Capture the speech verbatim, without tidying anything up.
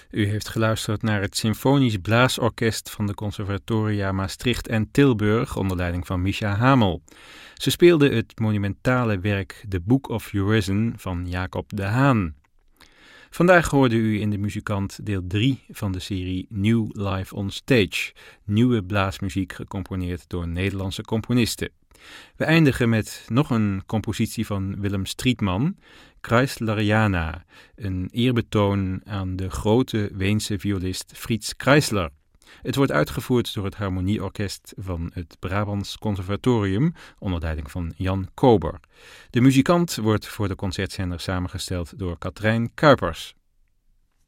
U heeft geluisterd naar het Symfonisch Blaasorkest van de Conservatoria Maastricht en Tilburg onder leiding van Mischa Hamel. Ze speelden het monumentale werk The Book of Urizen van Jacob de Haan. Vandaag hoorde u in de muzikant deel drie van de serie New Live on Stage, nieuwe blaasmuziek gecomponeerd door Nederlandse componisten. We eindigen met nog een compositie van Willem Strietman, Kreisleriana, een eerbetoon aan de grote Weense violist Frits Kreisler. Het wordt uitgevoerd door het Harmonieorkest van het Brabants Conservatorium onder leiding van Jan Kober. De muzikant wordt voor de concertzender samengesteld door Katrijn Kuipers.